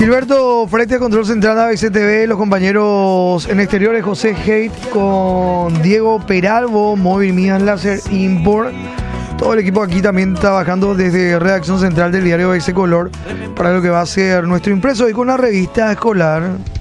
Gilberto, frente a Control Central ABC TV, los compañeros en exteriores José Haidt con Diego Peralvo, Móvil Mías Láser Import. Todo el equipo aquí también trabajando desde redacción central del diario ABC Color para lo que va a ser nuestro impreso y con la revista escolar.